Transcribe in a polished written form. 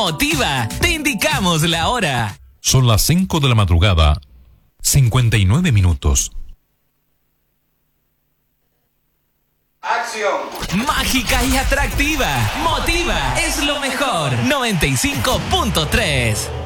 Motiva, te indicamos la hora. Son las 5 de la madrugada, 59 minutos. ¡Acción! Mágica y atractiva. Motiva es lo mejor. 95.3.